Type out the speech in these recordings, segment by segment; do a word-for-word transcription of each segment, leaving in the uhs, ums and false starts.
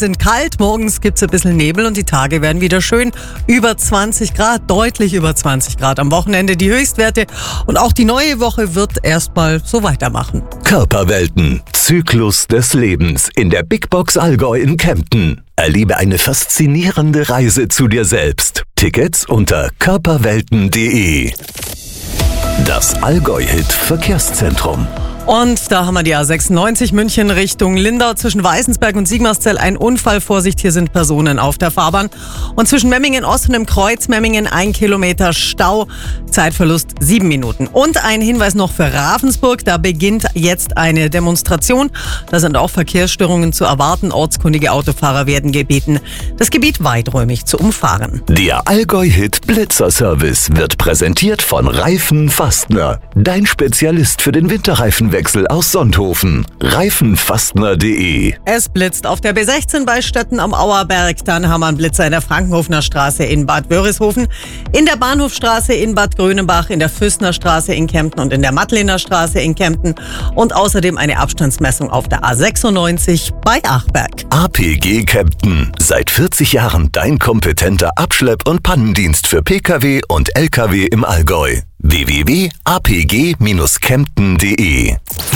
sind kalt, morgens gibt es ein bisschen Nebel und die Tage werden wieder schön über zwanzig Grad, deutlich über zwanzig Grad. Am Wochenende die Höchstwerte und auch die neue Woche wird erstmal so weitermachen. Körperwelten, Zyklus des Lebens in der Big Box Allgäu in Kempten. Erlebe eine faszinierende Reise zu dir selbst. Tickets unter körperwelten punkt de. Das Allgäu-Hit-Verkehrszentrum. Und da haben wir die A sechsundneunzig München Richtung Lindau zwischen Weißensberg und Sigmarszell. Ein Unfall, Vorsicht, hier sind Personen auf der Fahrbahn. Und zwischen Memmingen Ost und dem Kreuz Memmingen ein Kilometer Stau, Zeitverlust sieben Minuten. Und ein Hinweis noch für Ravensburg, da beginnt jetzt eine Demonstration. Da sind auch Verkehrsstörungen zu erwarten. Ortskundige Autofahrer werden gebeten, das Gebiet weiträumig zu umfahren. Der Allgäu-Hit Blitzer-Service wird präsentiert von Reifen Fastner, dein Spezialist für den Winterreifen. Wechsel aus Sonthofen. reifenfastner punkt de. Es blitzt auf der B sechzehn bei Stötten am Auerberg. Dann haben wir einen Blitzer in der Frankenhofener Straße in Bad Wörishofen, in der Bahnhofstraße in Bad Grönenbach, in der Füßner Straße in Kempten und in der Mattlener Straße in Kempten. Und außerdem eine Abstandsmessung auf der A sechsundneunzig bei Achberg. A P G Kempten. Seit vierzig Jahren dein kompetenter Abschlepp- und Pannendienst für Pkw und Lkw im Allgäu. w w w punkt a p g dash kempten punkt de.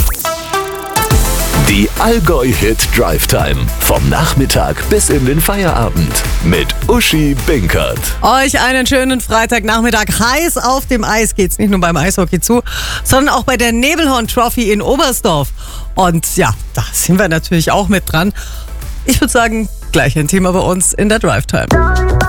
Die Allgäu-Hit Drive Time. Vom Nachmittag bis in den Feierabend. Mit Uschi Binkert. Euch einen schönen Freitagnachmittag. Heiß auf dem Eis geht's nicht nur beim Eishockey zu, sondern auch bei der Nebelhorn Trophy in Oberstdorf. Und ja, da sind wir natürlich auch mit dran. Ich würde sagen, gleich ein Thema bei uns in der Drive Time.